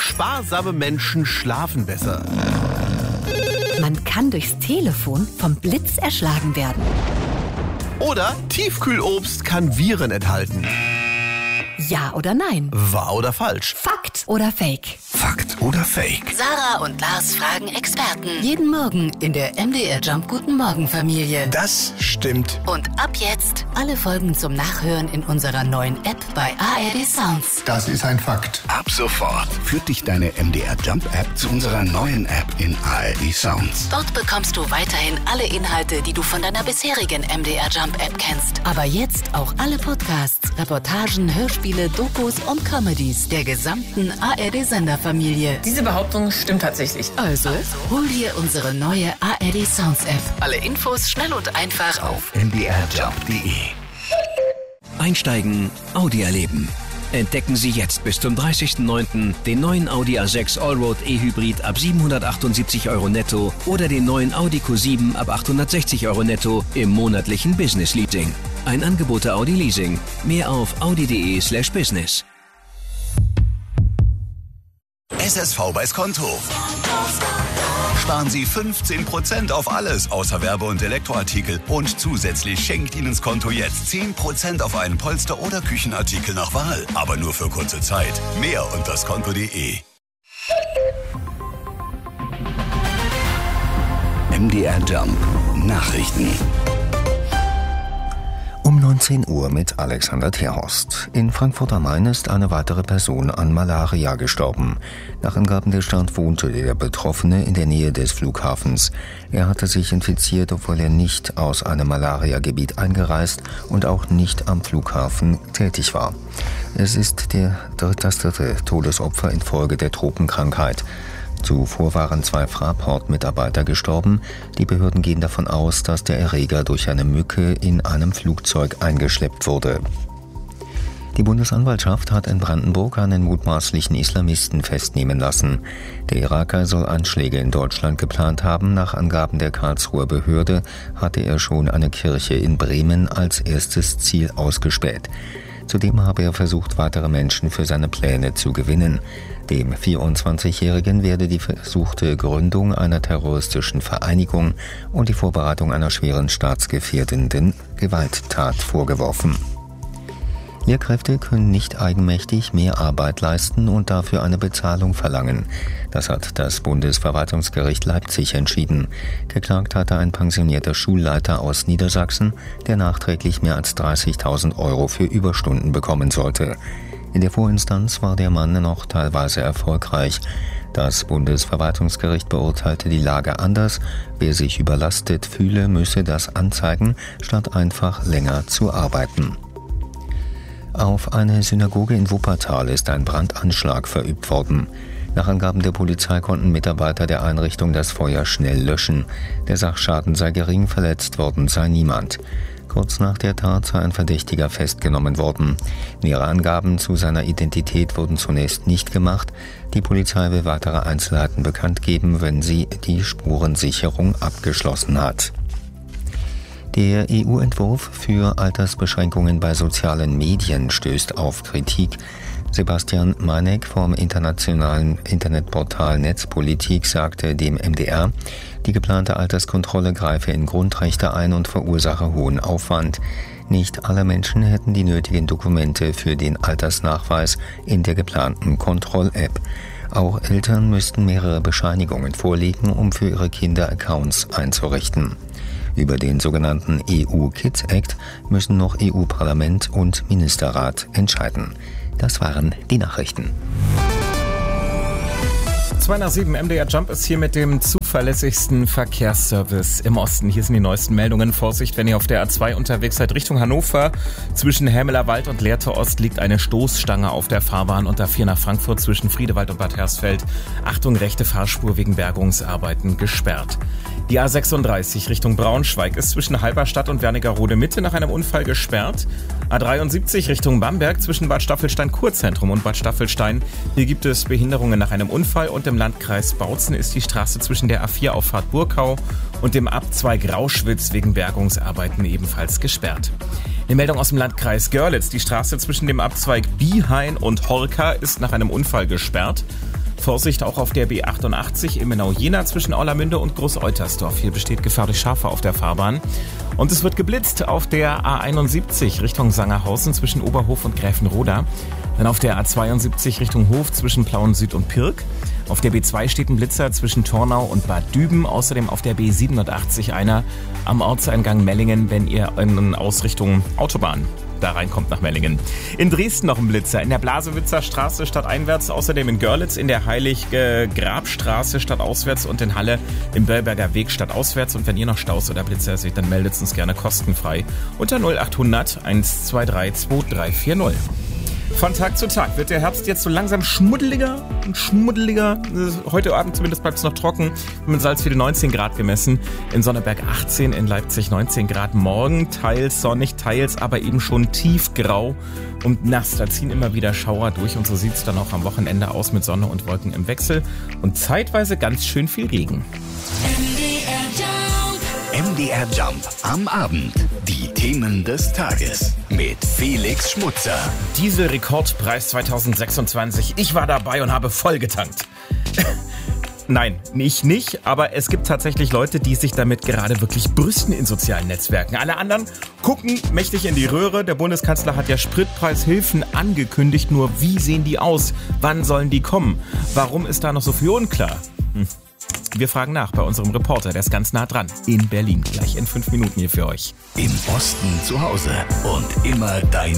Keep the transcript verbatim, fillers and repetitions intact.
Sparsame Menschen schlafen besser. Man kann durchs Telefon vom Blitz erschlagen werden. Oder Tiefkühlobst kann Viren enthalten. Ja oder nein? Wahr oder falsch? Fakt oder Fake? Fakt oder Fake? Sarah und Lars fragen Experten. Jeden Morgen in der M D R Jump Guten Morgen Familie. Das stimmt. Und ab jetzt alle Folgen zum Nachhören in unserer neuen App bei A R D Sounds. Das ist ein Fakt. Ab sofort führt dich deine M D R Jump App zu unserer neuen App in A R D Sounds. Dort bekommst du weiterhin alle Inhalte, die du von deiner bisherigen M D R Jump App kennst. Aber jetzt auch alle Podcasts, Reportagen, Hörspiele, Dokus und Comedies der gesamten A R D-Senderfamilie. Diese Behauptung stimmt tatsächlich. Also, hol dir unsere neue A R D Sounds App. Alle Infos schnell und einfach Auf m d r jump punkt d e. Einsteigen, Audi erleben. Entdecken Sie jetzt bis zum dreißigsten neunten den neuen Audi A sechs Allroad E-Hybrid ab siebenhundertachtundsiebzig Euro netto oder den neuen Audi Q sieben ab achthundertsechzig Euro netto im monatlichen Business Leasing. Ein Angebot der Audi Leasing. Mehr auf audi punkt d e slash business. S S V bei Skonto. Sparen Sie fünfzehn Prozent auf alles außer Werbe- und Elektroartikel. Und zusätzlich schenkt Ihnen Skonto jetzt zehn Prozent auf einen Polster- oder Küchenartikel nach Wahl. Aber nur für kurze Zeit. Mehr unter skonto punkt d e. M D R Jump Nachrichten. Um neunzehn Uhr mit Alexander Terhorst. In Frankfurt am Main ist eine weitere Person an Malaria gestorben. Nach Angaben der Stadt wohnte der Betroffene in der Nähe des Flughafens. Er hatte sich infiziert, obwohl er nicht aus einem Malariagebiet eingereist und auch nicht am Flughafen tätig war. Es ist der, das dritte Todesopfer infolge der Tropenkrankheit. Zuvor waren zwei Fraport-Mitarbeiter gestorben. Die Behörden gehen davon aus, dass der Erreger durch eine Mücke in einem Flugzeug eingeschleppt wurde. Die Bundesanwaltschaft hat in Brandenburg einen mutmaßlichen Islamisten festnehmen lassen. Der Iraker soll Anschläge in Deutschland geplant haben. Nach Angaben der Karlsruher Behörde hatte er schon eine Kirche in Bremen als erstes Ziel ausgespäht. Zudem habe er versucht, weitere Menschen für seine Pläne zu gewinnen. Dem vierundzwanzigjährigen werde die versuchte Gründung einer terroristischen Vereinigung und die Vorbereitung einer schweren staatsgefährdenden Gewalttat vorgeworfen. Lehrkräfte können nicht eigenmächtig mehr Arbeit leisten und dafür eine Bezahlung verlangen. Das hat das Bundesverwaltungsgericht Leipzig entschieden. Geklagt hatte ein pensionierter Schulleiter aus Niedersachsen, der nachträglich mehr als dreißigtausend Euro für Überstunden bekommen sollte. In der Vorinstanz war der Mann noch teilweise erfolgreich. Das Bundesverwaltungsgericht beurteilte die Lage anders. Wer sich überlastet fühle, müsse das anzeigen, statt einfach länger zu arbeiten. Auf eine Synagoge in Wuppertal ist ein Brandanschlag verübt worden. Nach Angaben der Polizei konnten Mitarbeiter der Einrichtung das Feuer schnell löschen. Der Sachschaden sei gering, verletzt worden sei niemand. Kurz nach der Tat sei ein Verdächtiger festgenommen worden. Nähere Angaben zu seiner Identität wurden zunächst nicht gemacht. Die Polizei will weitere Einzelheiten bekannt geben, wenn sie die Spurensicherung abgeschlossen hat. Der E U-Entwurf für Altersbeschränkungen bei sozialen Medien stößt auf Kritik. Sebastian Meineck vom internationalen Internetportal Netzpolitik sagte dem M D R, die geplante Alterskontrolle greife in Grundrechte ein und verursache hohen Aufwand. Nicht alle Menschen hätten die nötigen Dokumente für den Altersnachweis in der geplanten Kontroll-App. Auch Eltern müssten mehrere Bescheinigungen vorlegen, um für ihre Kinder Accounts einzurichten. Über den sogenannten E U Kids Act müssen noch E U-Parlament und Ministerrat entscheiden. Das waren die Nachrichten. zwei nach sieben, M D R Jump ist hier mit dem zuverlässigsten Verkehrsservice im Osten. Hier sind die neuesten Meldungen. Vorsicht, wenn ihr auf der A zwei unterwegs seid Richtung Hannover. Zwischen Hämelerwald und Lehrte Ost liegt eine Stoßstange auf der Fahrbahn und A vier nach Frankfurt zwischen Friedewald und Bad Hersfeld. Achtung, rechte Fahrspur wegen Bergungsarbeiten gesperrt. Die A sechsunddreißig Richtung Braunschweig ist zwischen Halberstadt und Wernigerode Mitte nach einem Unfall gesperrt. A dreiundsiebzig Richtung Bamberg zwischen Bad Staffelstein Kurzentrum und Bad Staffelstein. Hier gibt es Behinderungen nach einem Unfall und im Landkreis Bautzen ist die Straße zwischen der A vier Auffahrt Burkau und dem Abzweig Rauschwitz wegen Bergungsarbeiten ebenfalls gesperrt. Eine Meldung aus dem Landkreis Görlitz. Die Straße zwischen dem Abzweig Biehain und Horka ist nach einem Unfall gesperrt. Vorsicht auch auf der B achtundachtzig Immenau-Jena zwischen Aulermünde und Groß-Eutersdorf. Hier besteht Gefahr durch Schafe auf der Fahrbahn. Und es wird geblitzt auf der A einundsiebzig Richtung Sangerhausen zwischen Oberhof und Gräfenroda. Dann auf der A zweiundsiebzig Richtung Hof zwischen Plauen Süd und Pirk. Auf der B zwei steht ein Blitzer zwischen Tornau und Bad Düben. Außerdem auf der B siebenundachtzig einer am Ortseingang Mellingen, wenn ihr in Ausrichtung Autobahn da reinkommt nach Mellingen. In Dresden noch ein Blitzer. In der Blasewitzer Straße stadteinwärts. Außerdem in Görlitz in der Heilig-Grab-Straße stadtauswärts und in Halle im Böllberger Weg stadtauswärts. Und wenn ihr noch Staus oder Blitzer seht, dann meldet uns gerne kostenfrei unter null achthundert eins zwei drei zwei drei vier null. Von Tag zu Tag wird der Herbst jetzt so langsam schmuddeliger und schmuddeliger. Heute Abend zumindest bleibt es noch trocken. In Salzwedel neunzehn Grad gemessen, in Sonneberg achtzehn, in Leipzig neunzehn Grad. Morgen teils sonnig, teils aber eben schon tiefgrau und nass. Da ziehen immer wieder Schauer durch und so sieht es dann auch am Wochenende aus mit Sonne und Wolken im Wechsel und zeitweise ganz schön viel Regen. M D R Jump am Abend. Die Themen des Tages mit Felix Schmutzer. Dieselrekordpreis zwanzig sechsundzwanzig. Ich war dabei und habe voll getankt. Nein, ich nicht, aber es gibt tatsächlich Leute, die sich damit gerade wirklich brüsten in sozialen Netzwerken. Alle anderen gucken mächtig in die Röhre. Der Bundeskanzler hat ja Spritpreishilfen angekündigt. Nur wie sehen die aus? Wann sollen die kommen? Warum ist da noch so viel unklar? Hm. Wir fragen nach bei unserem Reporter, der ist ganz nah dran, in Berlin. Gleich in fünf Minuten hier für euch. Im Osten zu Hause und immer dein